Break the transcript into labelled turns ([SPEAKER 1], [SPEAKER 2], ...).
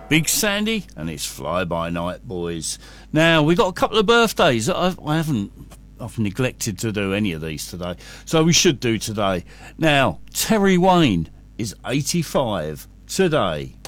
[SPEAKER 1] Big Sandy and his Fly By Night Boys. Now, we got a couple of birthdays. I've neglected to do any of these today, so we should do today. Now, Terry Wayne is 85 today.